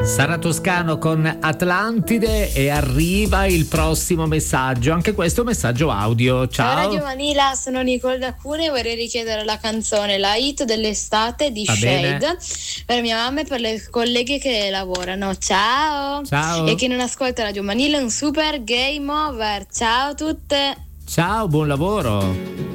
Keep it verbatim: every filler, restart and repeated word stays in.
Sara Toscano con Atlantide e arriva il prossimo messaggio, anche questo messaggio audio. Ciao. Ciao Radio Manila, sono Nicole da Cuneo e vorrei richiedere la canzone La Hit dell'estate di Va Shade bene. per mia mamma e per le colleghe che lavorano. Ciao. Ciao. E chi non ascolta Radio Manila, un super game over. Ciao a tutte. Ciao, buon lavoro.